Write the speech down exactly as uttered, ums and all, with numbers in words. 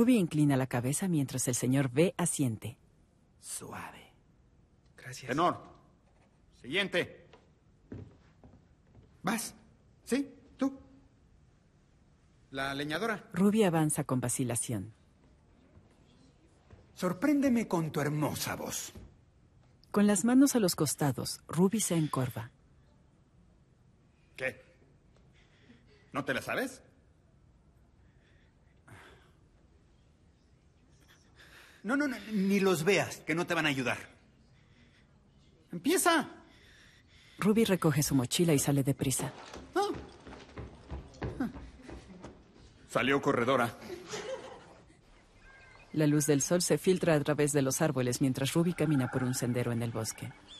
Ruby inclina la cabeza mientras el señor B asiente. Suave. Gracias. Tenor. Siguiente. ¿Vas? ¿Sí? ¿Tú? La leñadora. Ruby avanza con vacilación. Sorpréndeme con tu hermosa voz. Con las manos a los costados, Ruby se encorva. ¿Qué? ¿No te la sabes? No, no, no, ni los veas, que no te van a ayudar. ¡Empieza! Ruby recoge su mochila y sale deprisa. Ah. Salió corredora. La luz del sol se filtra a través de los árboles mientras Ruby camina por un sendero en el bosque.